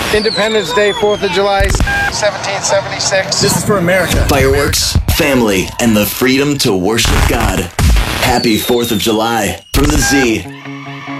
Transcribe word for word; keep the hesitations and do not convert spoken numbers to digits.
Independence Day, fourth of July, seventeen seventy-six. This is for America. Fireworks, family, and the freedom to worship God. Happy fourth of July from the Z.